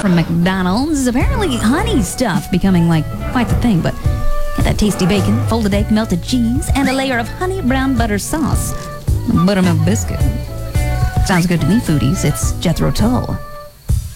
from McDonald's. Apparently, honey stuff becoming like quite the thing, but get that tasty bacon, folded egg, melted cheese, and a layer of honey brown butter sauce. Buttermilk biscuit. Sounds good to me, foodies. It's Jethro Tull.